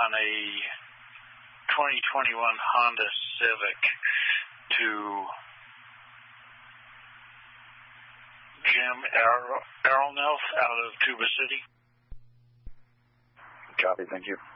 on a 2021 Honda Civic to Jim Aronoff out of Tuba City. Copy, thank you.